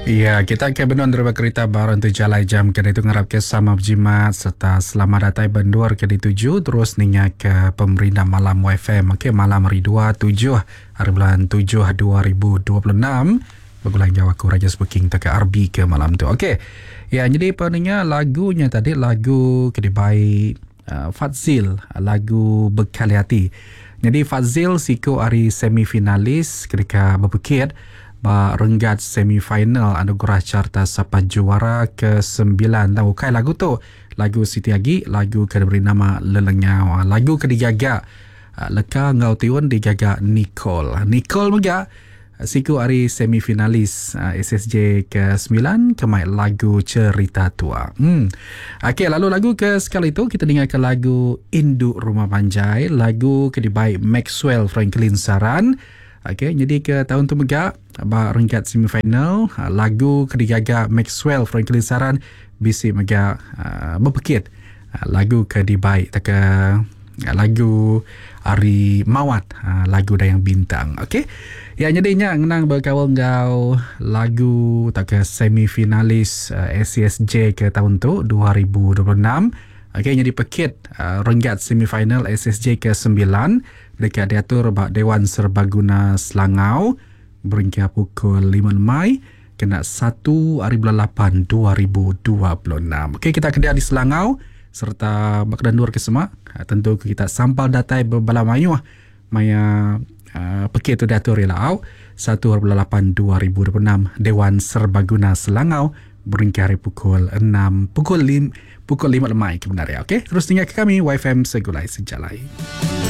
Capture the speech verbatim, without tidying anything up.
Ya, kita ke benon derba kereta baru untuk jalai jam kena itu ngarap ke sama berjimat serta selamat datang bendur ke dituju terus ninya ke pemerintah malam W F M. Okey, malam hari dua puluh tujuh hari bulan tujuh dua ribu dua puluh enam. Begulang Jawa ku Raja Booking ke R B ke malam tu. Okey. Ya, jadi peningnya lagunya tadi lagu kedibai uh, Fadzil, lagu Bekali Hati. Jadi Fadzil siku hari semifinalis ketika berpikir ba renggat semifinal anugerah carta sapa juara ke sembilan. Tahu kai lagu tu? Lagu Siti Agi, lagu yang diberi nama Lelengau. Lagu kedigaga leka ngau tiun digaga Nicole. Nicole juga siku hari semifinalis uh, S S J ke sembilan kemai lagu Cerita Tua. Hmm. Okey, lalu lagu ke sekali itu kita dengarkan lagu Induk Rumah Panjai, lagu kedibai Maxwell Franklin Saran. Okey, jadi ke tahun tu megak ba renggat semifinal lagu kedigaga Maxwell Franklin Saran bisi megak uh, berpekit uh, lagu kedibai tak uh, lagu Ari Mawat, uh, lagu Dayang Bintang. Okey. Ya, jadinya ngenang berkawal ngau lagu tak ke semifinalis uh, S C S J ke tahun tu dua ribu dua puluh enam. Okey, jadi pekit uh, renggat semifinal S S J ke sembilan dekat diatur bak Dewan Serbaguna Selangau beringkah pukul lima Mai kena satu hari bulan lapan dua ribu dua puluh enam. Okey, kita kedia di Selangau serta bakdandur ke semak. Uh, tentu kita sampal datai berbala mayu maya uh, pekit tu diatur ialah satu hari bulan lapan dua ribu dua puluh enam Dewan Serbaguna Selangau beringkah hari pukul enam pukul lima pukul lima Mai kebenaran. Okey, terus tinggal ke kami Y F M Segulai Sejalai.